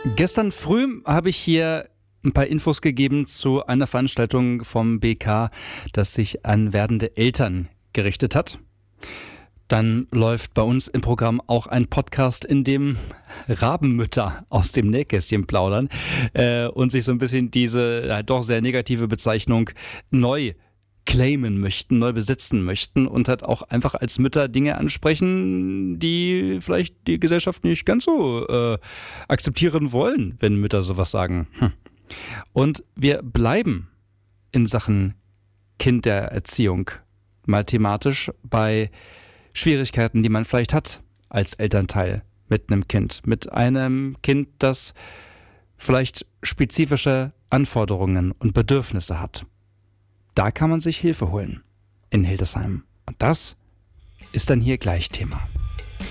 Gestern früh habe ich hier ein paar Infos gegeben zu einer Veranstaltung vom BK, das sich an werdende Eltern gerichtet hat. Dann läuft bei uns im Programm auch ein Podcast, in dem Rabenmütter aus dem Nähkästchen plaudern und sich so ein bisschen diese doch sehr negative Bezeichnung neu claimen möchten, neu besitzen möchten und halt auch einfach als Mütter Dinge ansprechen, die vielleicht die Gesellschaft nicht ganz so akzeptieren wollen, wenn Mütter sowas sagen. Und wir bleiben in Sachen Kindererziehung mal thematisch bei Schwierigkeiten, die man vielleicht hat als Elternteil mit einem Kind. Mit einem Kind, das vielleicht spezifische Anforderungen und Bedürfnisse hat. Da kann man sich Hilfe holen in Hildesheim. Und das ist dann hier gleich Thema.